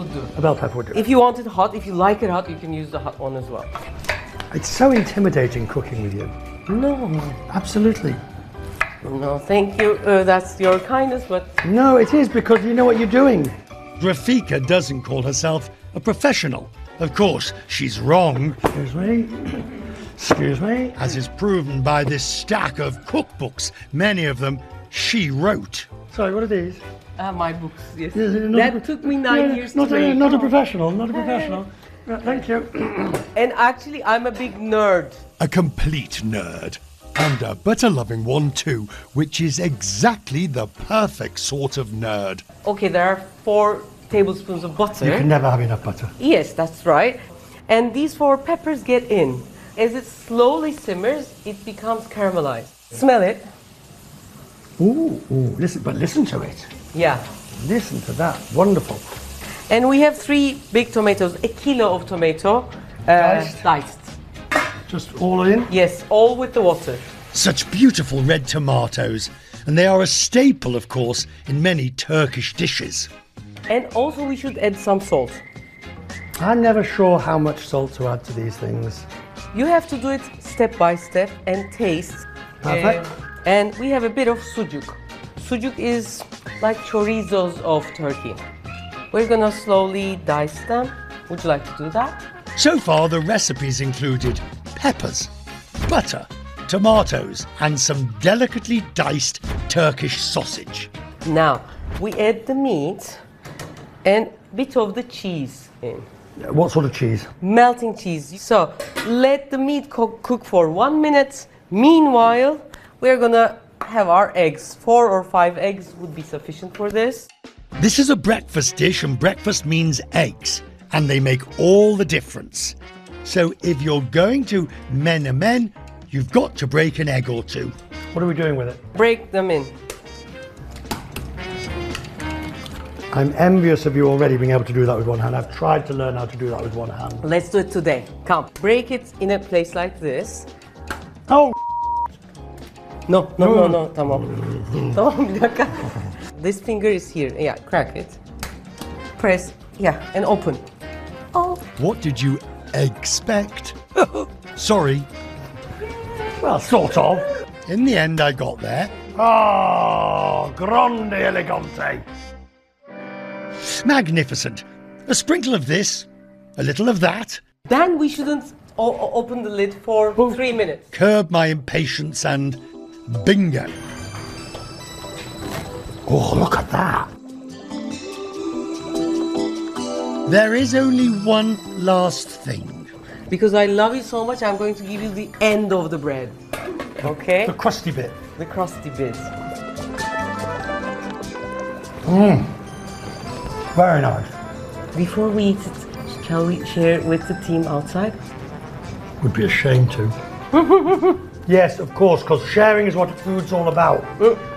would do. A bell pepper would do. If you want it hot, if you like it hot, you can use the hot one as well. It's so intimidating cooking with you. No. Absolutely. No, thank you. That's your kindness, but... No, it is because you know what you're doing. Rafika doesn't call herself a professional. Of course, she's wrong, Excuse me. Excuse me. as is proven by this stack of cookbooks, many of them she wrote. Sorry, what are these? My books, yes. Yes, That took me 9 years to make. Not a professional, not a professional. Right, thank you. And actually, I'm a big nerd. A complete nerd. And a butter-loving one too, which is exactly the perfect sort of nerd. Okay, there are 4 tablespoons of butter. You can never have enough butter. Yes, that's right. And these 4 peppers get in. As it slowly simmers, it becomes caramelized. Smell it. Ooh, listen to it. Yeah. Listen to that. Wonderful. And we have 3 big tomatoes, a kilo of tomato. Diced. Just all in. Yes, all with the water. Such beautiful red tomatoes, and they are a staple, of course, in many Turkish dishes. And also we should add some salt. I'm never sure how much salt to add to these things. You have to do it step by step and taste. Perfect. And we have a bit of sucuk. Sucuk is like chorizos of Turkey. We're gonna slowly dice them. Would you like to do that? So far, the recipes included peppers, butter, tomatoes, and some delicately diced Turkish sausage. Now, we add the meat and bit of the cheese in. What sort of cheese? Melting cheese. So, let the meat cook for 1 minute. Meanwhile, we're gonna have our eggs. 4 or 5 eggs would be sufficient for this. This is a breakfast dish, and breakfast means eggs, and they make all the difference. So if you're going to menemen, you've got to break an egg or 2. What are we doing with it? Break them in. I'm envious of you already being able to do that with one hand. I've tried to learn how to do that with one hand. Let's do it today. Come. Break it in a place like this. Oh! No. Tamam. Tamam, bir dakika. This finger is here. Yeah, crack it. Press. Yeah, and open. Oh. What did you expect? Sorry. Well, sort of. In the end, I got there. Oh, grande elegante. Magnificent. A sprinkle of this, a little of that. Then we shouldn't open the lid for 3 minutes. Curb my impatience and bingo. Oh, look at that. There is only one last thing. Because I love you so much, I'm going to give you the end of the bread. Okay? The crusty bit. The crusty bit. Very nice. Before we eat it, shall we share it with the team outside? Would be a shame to. Yes, of course, because sharing is what food's all about.